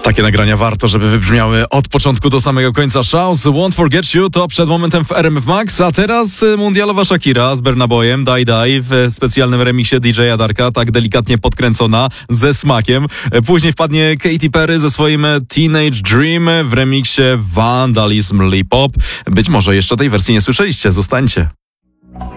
Takie nagrania warto, żeby wybrzmiały od początku do samego końca. Shouse, Won't Forget You to przed momentem w RMF Max, a teraz mundialowa Shakira z Burna Boyem, Die Die w specjalnym remiksie DJ-a Darka, tak delikatnie podkręcona, ze smakiem. Później wpadnie Katy Perry ze swoim Teenage Dream w remiksie Vandalism Lip Hop. Być może jeszcze tej wersji nie słyszeliście, zostańcie.